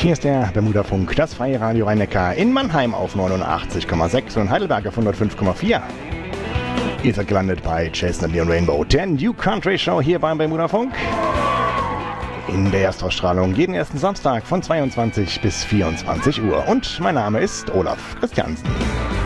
Hier ist der Bermuda-Funk, das freie Radio Rhein-Neckar in Mannheim auf 89,6 und Heidelberg auf 105,4. Ihr seid gelandet bei Chestnut Leon Rainbow, der New Country Show hier beim Bermuda-Funk. In der Erstausstrahlung jeden ersten Samstag von 22 bis 24 Uhr. Und mein Name ist Olaf Christiansen.